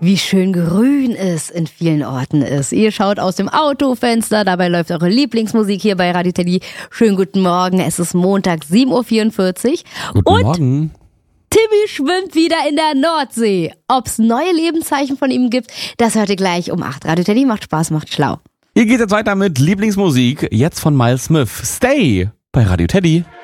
wie schön grün es in vielen Orten ist. Ihr schaut aus dem Autofenster, dabei läuft eure Lieblingsmusik hier bei Radio Teddy. Schönen guten Morgen, es ist Montag, 7.44 Uhr. Guten Morgen. Timmy schwimmt wieder in der Nordsee. Ob's neue Lebenszeichen von ihm gibt, das hört ihr gleich um 8. Radio Teddy macht Spaß, macht schlau. Hier geht es weiter mit Lieblingsmusik, jetzt von Miles Smith. Stay bei Radio Teddy.